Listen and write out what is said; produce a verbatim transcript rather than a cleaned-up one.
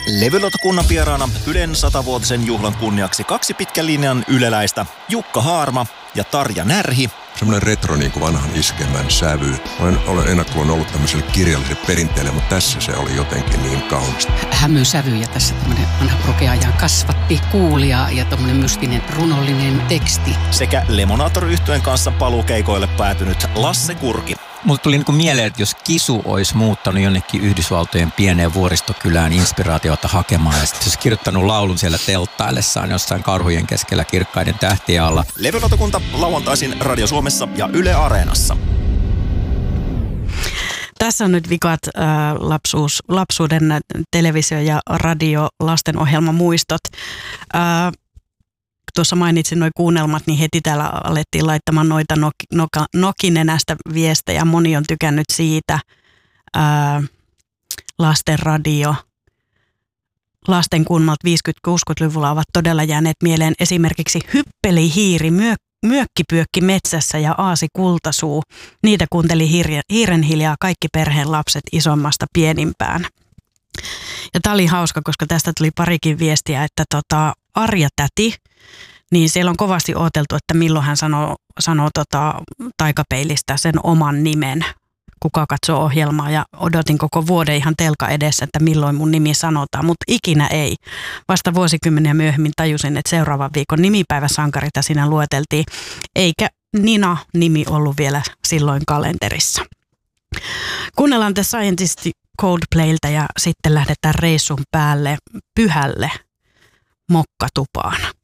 Levylautakunnan vieraana Ylen satavuotisen juhlan kunniaksi kaksi pitkän linjan yleläistä, Jukka Haarma ja Tarja Närhi. Semmoinen retro niin kuin vanhan iskemän sävy. Olen, olen ennakkoon ollut tämmöiselle kirjalliselle perinteelle, mutta tässä se oli jotenkin niin kaunista. Hämysävy ja tässä tämmöinen vanha prokeajan kasvatti, kuulia ja tommoinen mystinen runollinen teksti. Sekä Lemonator-yhtyeen kanssa paluukeikoille päätynyt Lasse Kurki. Mulle tuli niinku mieleen, että jos Kisu olisi muuttanut jonnekin Yhdysvaltojen pieneen vuoristokylään inspiraatiota hakemaan ja sitten olisi kirjoittanut laulun siellä telttaillessaan jossain karhujen keskellä kirkkaiden tähtien alla. Levylautakunta lauantaisin Radio Suomessa ja Yle Areenassa. Tässä on nyt vikat äh, lapsuus, lapsuuden televisio- ja radio lastenohjelmamuistot. Äh, Tuossa mainitsin nuo kuunnelmat, niin heti täällä alettiin laittamaan noita nok, noka, nokinenästä viestejä. Moni on tykännyt siitä. Ää, lastenradio. Lasten kuunnelmat viisikymmentä-kuusikymmentäluvulla ovat todella jääneet mieleen esimerkiksi Hyppeli-hiiri, myö, Myökkipyökki metsässä ja Aasi kultasuu. Niitä kuunteli hiire, hiiren hiljaa kaikki perheen lapset isommasta pienimpään. Ja tämä oli hauska, koska tästä tuli parikin viestiä, että tota, Arja täti, niin siellä on kovasti odoteltu, että milloin hän sanoo, sanoo tota, taikapeilistä sen oman nimen, kuka katsoo ohjelmaa. Ja odotin koko vuoden ihan telka edessä, että milloin mun nimi sanotaan, mutta ikinä ei. Vasta vuosikymmeniä myöhemmin tajusin, että seuraavan viikon nimipäiväsankarita siinä lueteltiin, eikä Nina-nimi ollut vielä silloin kalenterissa. Kuunnellaan The Scientist Coldplaylta ja sitten lähdetään reissun päälle pyhälle mokkatupaan.